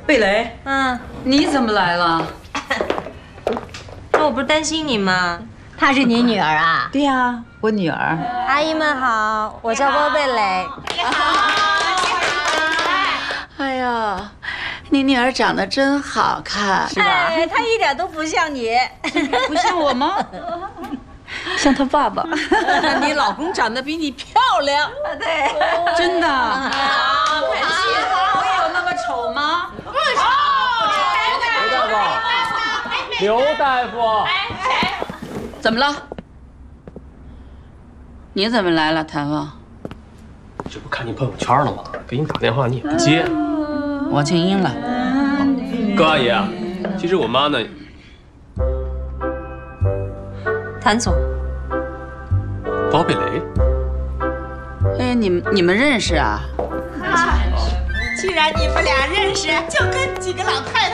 贝雷，你怎么来了？ 那我不是担心你吗？ 她是你女儿啊？ 对呀，我女儿。 阿姨们好，我叫郭贝雷。 你好。 哎呀，你女儿长得真好看， 是吧？ 哎，她一点都不像你， 不像我吗？像她爸爸。 你老公长得比你漂亮。 对， 真的？ 开心。 我有那么丑吗？ 刘大夫， 怎么了？你怎么来了，谭旺？ 这不看你朋友圈了吗？给你打电话你也不接。 我静音了。 高阿姨啊，其实我妈呢。 谭总， 高贝雷。 哎，你们认识啊？ 既然你们俩认识，就跟几个老太